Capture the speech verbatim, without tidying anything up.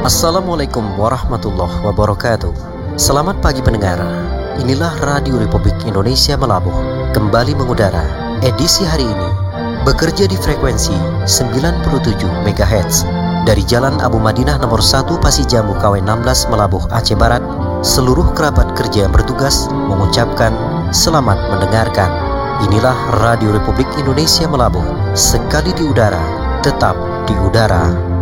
Assalamualaikum warahmatullahi wabarakatuh. Selamat pagi pendengar. Inilah Radio Republik Indonesia Melabuh kembali mengudara. Edisi hari ini bekerja di frekuensi sembilan puluh tujuh megahertz dari Jalan Abu Madinah nomor satu Pasijambu K W enam belas Melabuh, Aceh Barat. Seluruh kerabat kerja yang bertugas mengucapkan selamat mendengarkan. Inilah Radio Republik Indonesia Melabuh, sekali di udara, tetap di udara.